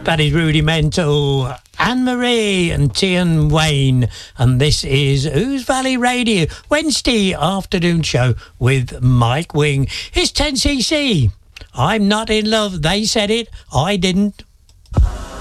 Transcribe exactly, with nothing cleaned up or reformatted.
That is Rudimental, Anne-Marie and Tian Wayne. And this is Who's Valley Radio, Wednesday afternoon show with Mike Wing. It's ten C C. I'm not in love. They said it. I didn't.